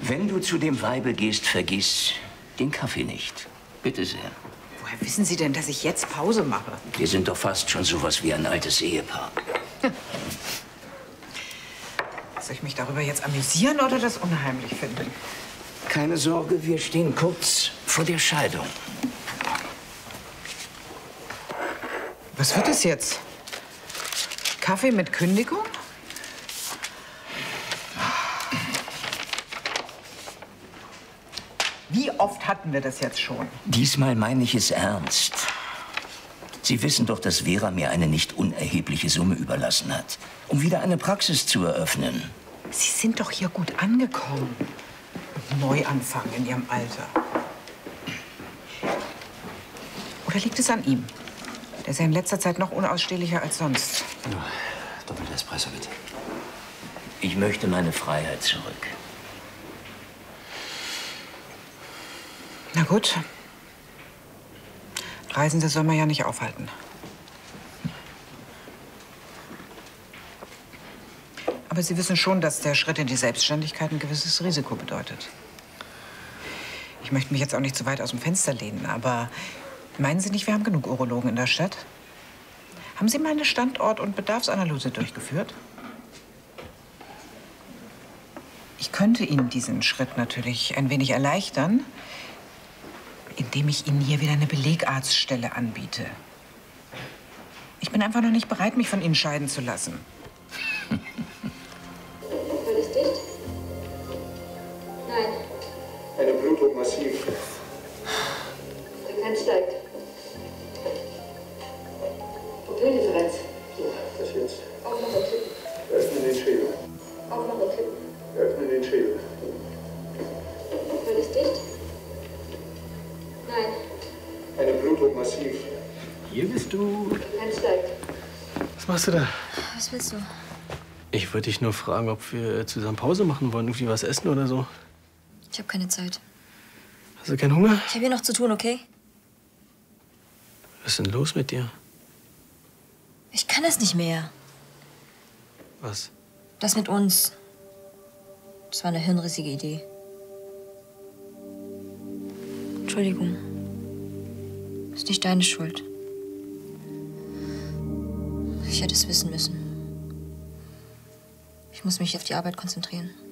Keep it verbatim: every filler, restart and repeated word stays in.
Wenn du zu dem Weibe gehst, vergiss den Kaffee nicht. Bitte sehr. Woher wissen Sie denn, dass ich jetzt Pause mache? Wir sind doch fast schon sowas wie ein altes Ehepaar. Hm. Soll ich mich darüber jetzt amüsieren oder das unheimlich finden? Keine Sorge, wir stehen kurz vor der Scheidung. Was wird es jetzt? Kaffee mit Kündigung? Wie oft hatten wir das jetzt schon? Diesmal meine ich es ernst. Sie wissen doch, dass Vera mir eine nicht unerhebliche Summe überlassen hat, um wieder eine Praxis zu eröffnen. Sie sind doch hier gut angekommen. Neuanfang in Ihrem Alter. Oder liegt es an ihm? Der ist ja in letzter Zeit noch unausstehlicher als sonst. Ja, doppelter Espresso, bitte. Ich möchte meine Freiheit zurück. Na gut. Reisende soll man ja nicht aufhalten. Aber Sie wissen schon, dass der Schritt in die Selbstständigkeit ein gewisses Risiko bedeutet. Ich möchte mich jetzt auch nicht zu weit aus dem Fenster lehnen, aber meinen Sie nicht, wir haben genug Urologen in der Stadt? Haben Sie mal eine Standort- und Bedarfsanalyse durchgeführt? Ich könnte Ihnen diesen Schritt natürlich ein wenig erleichtern, indem ich Ihnen hier wieder eine Belegarztstelle anbiete. Ich bin einfach noch nicht bereit, mich von Ihnen scheiden zu lassen. Alles dicht? Nein. Eine Blutung massiv. Frequenz steigt. Pupillendifferenz. So, das jetzt. Aufmachen und tippen. Öffnen den Schädel. Aufmachen und tippen. Öffnen den Schädel. Alles dicht? Nein. Eine Blutung massiv. Hier bist du. Frequenz steigt. Was machst du da? Was willst du? Ich wollte dich nur fragen, ob wir zusammen Pause machen wollen, irgendwie was essen oder so. Ich habe keine Zeit. Hast du keinen Hunger? Ich habe hier noch zu tun, okay? Was ist denn los mit dir? Ich kann es nicht mehr. Was? Das mit uns. Das war eine hirnrissige Idee. Entschuldigung. Ist nicht deine Schuld. Ich hätte es wissen müssen. Ich muss mich auf die Arbeit konzentrieren.